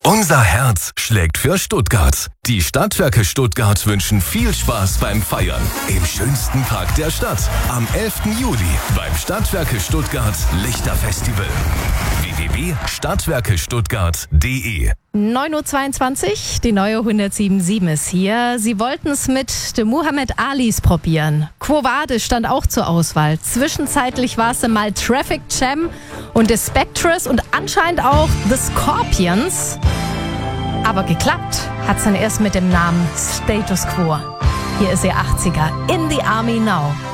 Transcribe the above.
Unser Herz schlägt für Stuttgart. Die Stadtwerke Stuttgart wünschen viel Spaß beim Feiern. Im schönsten Park der Stadt. Am 11. Juli beim Stadtwerke Stuttgart Lichterfestival. www.stadtwerkestuttgart.de 9:22 Uhr, die neue 107.7 ist hier. Sie wollten es mit dem Muhammad Alis probieren. Quo Vadis stand auch zur Auswahl. Zwischenzeitlich war es mal Traffic Jam und The Spectres und anscheinend auch The Scorpions. Aber geklappt hat es dann erst mit dem Namen Status Quo. Hier ist ihr 80er, In the Army Now.